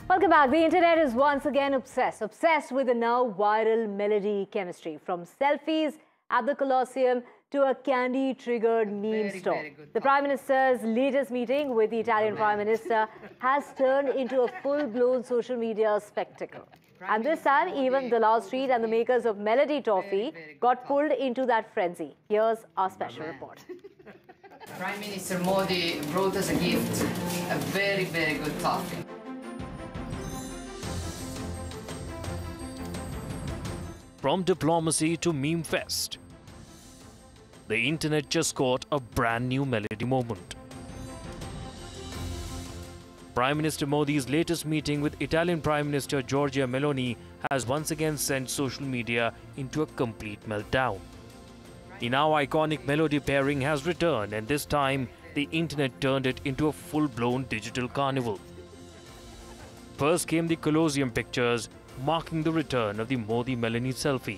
Welcome back. The internet is once again obsessed with the now viral melody chemistry. From selfies at the Colosseum to a candy-triggered meme store. The Prime Minister's latest meeting with the Italian Prime Minister has turned into a full-blown social media spectacle. And this time, even Dalal Street and the makers of Melody Toffee got pulled into that frenzy. Here's our special report. Prime Minister Modi brought us a gift, a very good toffee. From diplomacy to meme fest, the internet just got a brand new melody moment. Prime Minister Modi's latest meeting with Italian Prime Minister Giorgia Meloni has once again sent social media into a complete meltdown. The now iconic melody pairing has returned, and this time the internet turned it into a full-blown digital carnival. First came the Colosseum pictures, marking the return of the Modi-Meloni selfie,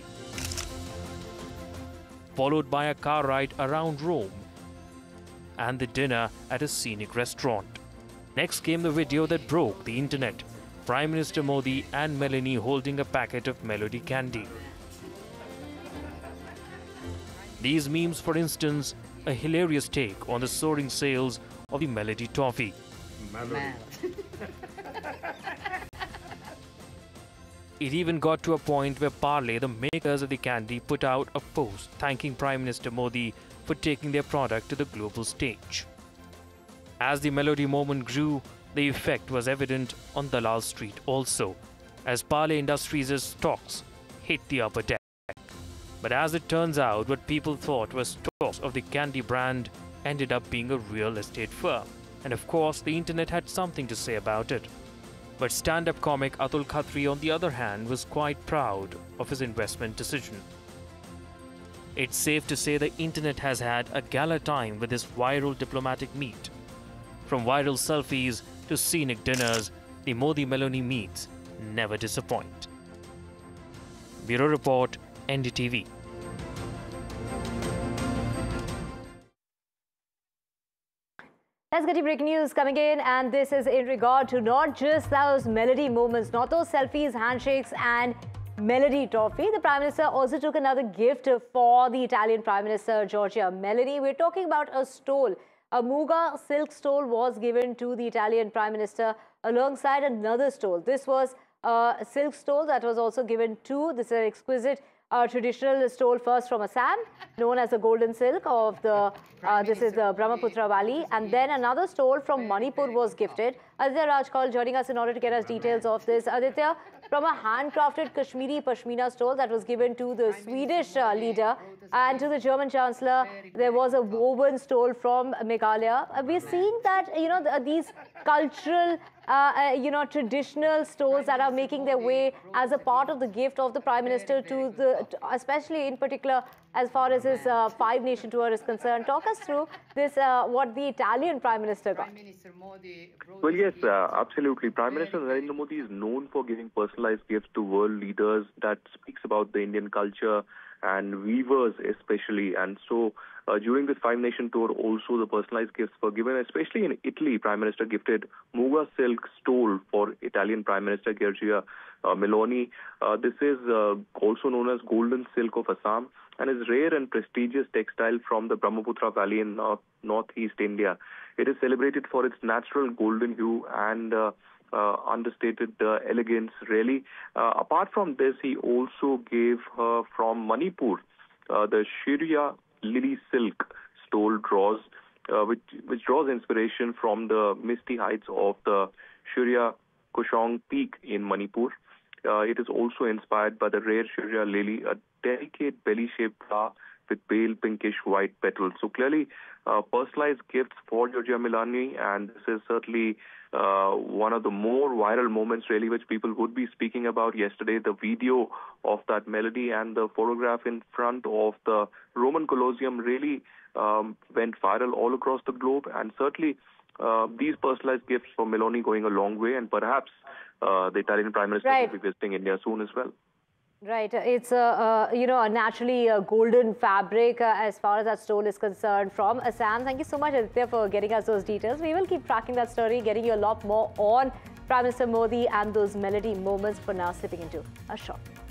followed by a car ride around Rome and the dinner at a scenic restaurant. Next came the video that broke the internet, Prime Minister Modi and Meloni holding a packet of Melody candy. These memes, for instance, a hilarious take on the soaring sales of the Melody Toffee. It even got to a point where Parle, the makers of the candy, put out a post thanking Prime Minister Modi for taking their product to the global stage. As the melody moment grew, the effect was evident on Dalal Street also, as Parle Industries' stocks hit the upper deck. But as it turns out, what people thought was stocks of the candy brand ended up being a real estate firm. And of course, the internet had something to say about it. But stand-up comic Atul Khatri, on the other hand, was quite proud of his investment decision. It's safe to say the internet has had a gala time with this viral diplomatic meet. From viral selfies to scenic dinners, the Modi-Meloni meets never disappoint. Bureau Report, NDTV. Let's get to breaking news coming in, and this is in regard to not just those melody moments, not those selfies, handshakes and Melody Toffee. The Prime Minister also took another gift for the Italian Prime Minister Giorgia Meloni. We're talking about a stole. A Muga silk stole was given to the Italian Prime Minister alongside another stole. This was a silk stole that was also given to, this is an exquisite traditional stole first from Assam, known as the golden silk of the, this is the Brahmaputra Valley. And then another stole from Manipur was gifted. Aditya Rajkal joining us in order to get us details of this. Aditya, from a handcrafted Kashmiri Pashmina stole that was given to the Swedish leader and to the German Chancellor, there was a woven stole from Meghalaya. We're seeing that, these cultural, traditional stoles that are making their way as a part of the gift of the Prime Minister to the, especially in particular, as far as his five-nation tour is concerned. Talk us through this, what the Italian Prime Minister got. Well, yes, absolutely. Prime Minister Narendra Modi is known for giving personalized gifts to world leaders that speaks about the Indian culture and weavers especially. And so during this five-nation tour, also the personalized gifts were given, especially in Italy. Prime Minister gifted Muga silk stole for Italian Prime Minister Giorgia Meloni. This is also known as golden silk of Assam and is rare and prestigious textile from the Brahmaputra Valley in northeast India. It is celebrated for its natural golden hue and understated elegance, really. Apart from this, he also gave her from Manipur the Shirya Lily Silk stole draws, which draws inspiration from the misty heights of the Shirya Kushong Peak in Manipur. It is also inspired by the rare Shirya lily, a delicate belly-shaped flower with pale pinkish white petals. So clearly personalized gifts for Giorgia Meloni, and this is certainly one of the more viral moments really which people would be speaking about. Yesterday, the video of that melody and the photograph in front of the Roman Colosseum really went viral all across the globe, and certainly these personalized gifts for Meloni going a long way, and perhaps the Italian Prime Minister will be visiting India soon as well. Right. It's a naturally golden fabric as far as that stole is concerned from Assam. Thank you so much, Aditya, for getting us those details. We will keep tracking that story, getting you a lot more on Prime Minister Modi and those melody moments for now slipping into a shot.